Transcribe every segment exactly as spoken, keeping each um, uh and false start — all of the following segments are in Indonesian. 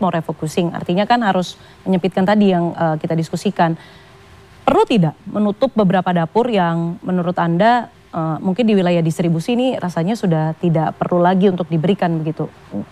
mau refocusing. Artinya kan harus menyempitkan tadi yang uh, kita diskusikan. Perlu tidak menutup beberapa dapur yang menurut Anda uh, mungkin di wilayah distribusi ini rasanya sudah tidak perlu lagi untuk diberikan begitu.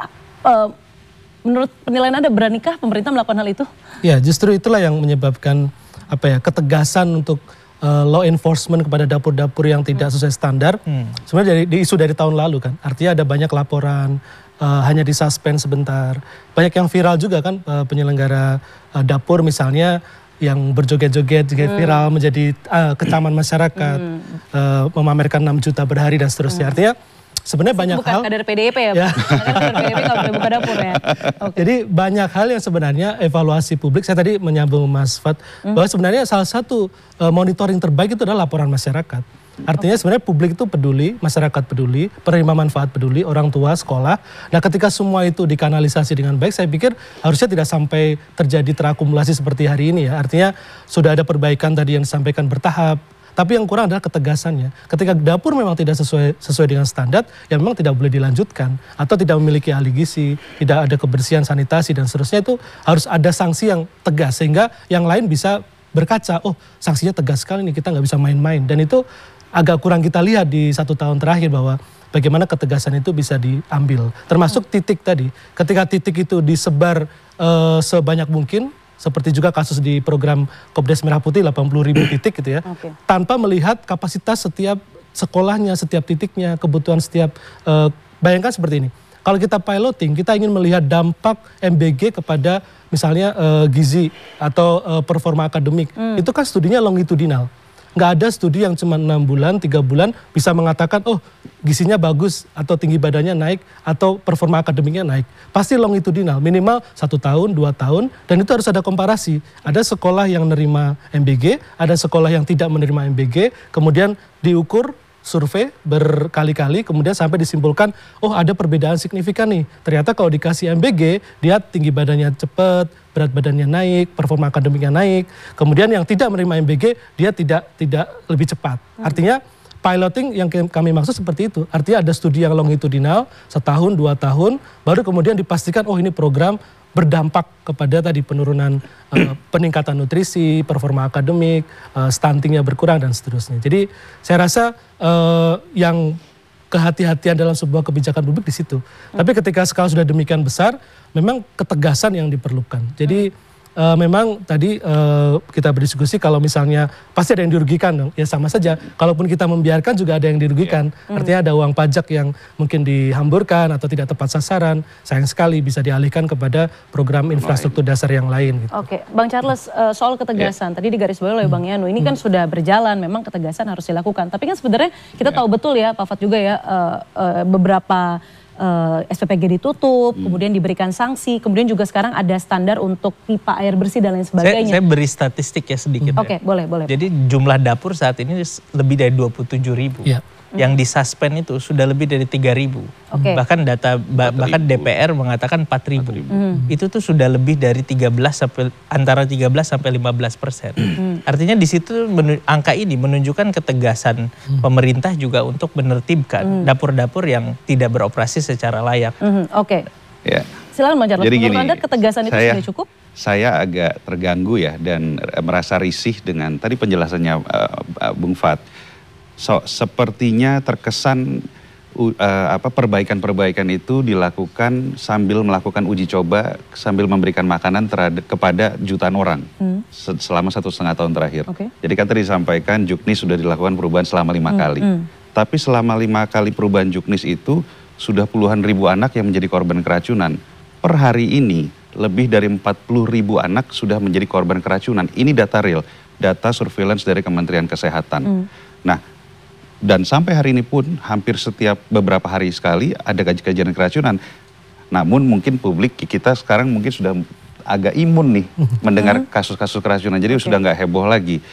Uh, menurut penilaian Anda, beranikah pemerintah melakukan hal itu? Ya, justru itulah yang menyebabkan apa ya ketegasan untuk uh, law enforcement kepada dapur-dapur yang tidak sesuai standar. Hmm. Sebenarnya dari di isu dari tahun lalu kan. Artinya ada banyak laporan uh, hanya disuspend sebentar. Banyak yang viral juga kan uh, penyelenggara uh, dapur misalnya yang berjoget-joget hmm. viral menjadi uh, kecaman masyarakat, hmm. uh, memamerkan enam juta per hari dan seterusnya. Hmm. Artinya sebenarnya banyak bukan hal. Bukan kader P D I P ya, ya. Kader P D I P nggak boleh buka dapur ya. Okay. Jadi banyak hal yang sebenarnya evaluasi publik, saya tadi menyambung Mas Fat, hmm. bahwa sebenarnya salah satu uh, monitoring terbaik itu adalah laporan masyarakat. Artinya okay. sebenarnya publik itu peduli, masyarakat peduli, penerima manfaat peduli, orang tua, sekolah. Nah ketika semua itu dikanalisasi dengan baik, saya pikir harusnya tidak sampai terjadi terakumulasi seperti hari ini ya. Artinya sudah ada perbaikan tadi yang disampaikan bertahap. Tapi yang kurang adalah ketegasannya. Ketika dapur memang tidak sesuai sesuai dengan standar, ya memang tidak boleh dilanjutkan. Atau tidak memiliki ahli gizi, tidak ada kebersihan sanitasi dan seterusnya, itu harus ada sanksi yang tegas. Sehingga yang lain bisa berkaca, oh sanksinya tegas sekali nih, kita nggak bisa main-main. Dan itu agak kurang kita lihat di satu tahun terakhir bahwa bagaimana ketegasan itu bisa diambil. Termasuk titik tadi, ketika titik itu disebar uh, sebanyak mungkin, seperti juga kasus di program Kopdes Merah Putih delapan puluh ribu titik gitu ya, okay. tanpa melihat kapasitas setiap sekolahnya, setiap titiknya, kebutuhan setiap, uh, bayangkan seperti ini. Kalau kita piloting, kita ingin melihat dampak M B G kepada misalnya uh, gizi atau uh, performa akademik, hmm. itu kan studinya longitudinal. Nggak ada studi yang cuma enam bulan, tiga bulan bisa mengatakan, oh gizinya bagus atau tinggi badannya naik atau performa akademiknya naik. Pasti longitudinal, minimal satu tahun, dua tahun, dan itu harus ada komparasi. Ada sekolah yang menerima M B G, ada sekolah yang tidak menerima M B G, kemudian diukur, survei berkali-kali, kemudian sampai disimpulkan, oh ada perbedaan signifikan nih. Ternyata kalau dikasih M B G, dia tinggi badannya cepat, berat badannya naik, performa akademiknya naik. Kemudian yang tidak menerima M B G, dia tidak tidak lebih cepat. Artinya piloting yang kami maksud seperti itu. Artinya ada studi yang longitudinal, setahun, dua tahun, baru kemudian dipastikan, oh ini program berdampak kepada tadi penurunan uh, peningkatan nutrisi, performa akademik, uh, stuntingnya berkurang dan seterusnya. Jadi saya rasa uh, yang kehati-hatian dalam sebuah kebijakan publik di situ. Hmm. Tapi ketika skala sudah demikian besar, memang ketegasan yang diperlukan. Jadi hmm. Uh, memang tadi uh, kita berdiskusi kalau misalnya pasti ada yang dirugikan dong. Ya sama saja, kalaupun kita membiarkan juga ada yang dirugikan. Yeah. Artinya ada uang pajak yang mungkin dihamburkan atau tidak tepat sasaran. Sayang sekali bisa dialihkan kepada program infrastruktur dasar yang lain. Gitu. Oke, Bang Charles, uh, soal ketegasan, yeah. tadi digarisbawahi oleh Bang Yanu, ini kan hmm. sudah berjalan, memang ketegasan harus dilakukan. Tapi kan sebenarnya kita yeah. tahu betul ya, Pak Fat juga ya, uh, uh, beberapa Uh, S P P G ditutup, hmm. kemudian diberikan sanksi, kemudian juga sekarang ada standar untuk pipa air bersih dan lain sebagainya. Saya, saya beri statistik ya sedikit. Hmm. Oke, okay, ya. boleh, boleh. Jadi jumlah dapur saat ini lebih dari dua puluh tujuh ribu. Yeah. Yang disuspend itu sudah lebih dari tiga ribu. Okay. Bahkan data bahkan D P R mengatakan empat ribu. Mm. Itu tuh sudah lebih dari tiga belas sampai antara tiga belas sampai lima belas persen. Mm. Artinya di situ angka ini menunjukkan ketegasan mm. pemerintah juga untuk menertibkan dapur-dapur mm. yang tidak beroperasi secara layak. Mm. Oke. Okay. Ya. Silakan Bang Charles. Menurut Anda ketegasan itu saya, sudah cukup? Saya agak terganggu ya dan merasa risih dengan tadi penjelasannya uh, Bung Fat. So, sepertinya terkesan uh, apa perbaikan-perbaikan itu dilakukan sambil melakukan uji coba, sambil memberikan makanan terhadap kepada jutaan orang hmm. selama satu setengah tahun terakhir. Okay. Jadi kan tadi disampaikan Juknis sudah dilakukan perubahan selama lima hmm. kali. Hmm. Tapi selama lima kali perubahan Juknis itu sudah puluhan ribu anak yang menjadi korban keracunan. Per hari ini lebih dari empat puluh ribu anak sudah menjadi korban keracunan. Ini data real, data surveillance dari Kementerian Kesehatan. Hmm. Nah, dan sampai hari ini pun hampir setiap beberapa hari sekali ada kejadian keracunan. Namun mungkin publik kita sekarang mungkin sudah agak imun nih mendengar kasus-kasus keracunan. Jadi okay. sudah nggak heboh lagi.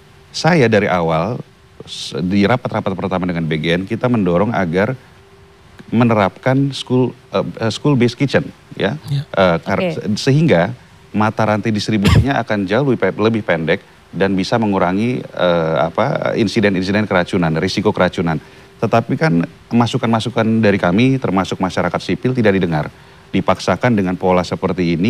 Saya dari awal di rapat-rapat pertama dengan B G N kita mendorong agar menerapkan school uh, school based kitchen ya. Yeah. Uh, okay. Sehingga mata rantai distribusinya akan jauh lebih, lebih pendek dan bisa mengurangi uh, apa insiden-insiden keracunan, risiko keracunan. Tetapi kan masukan-masukan dari kami termasuk masyarakat sipil tidak didengar. Dipaksakan dengan pola seperti ini